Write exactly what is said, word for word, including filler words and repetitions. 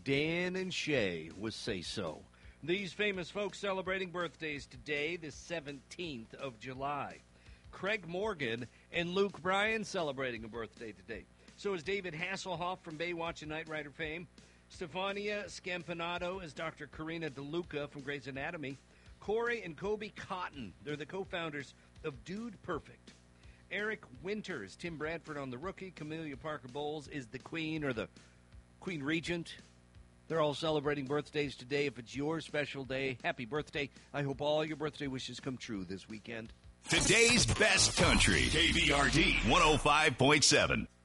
Dan and Shay with Say So. These famous folks celebrating birthdays today, the seventeenth of July. Craig Morgan and Luke Bryan celebrating a birthday today. So is David Hasselhoff from Baywatch and Knight Rider fame. Stefania Scampanato is Doctor Karina DeLuca from Grey's Anatomy. Corey and Kobe Cotton, they're the co-founders of Dude Perfect. Eric Winters, Tim Bradford on The Rookie. Camellia Parker Bowles is the Queen or the Queen Regent. They're all celebrating birthdays today. If it's your special day, happy birthday. I hope all your birthday wishes come true this weekend. Today's best country, K B R D one oh five point seven.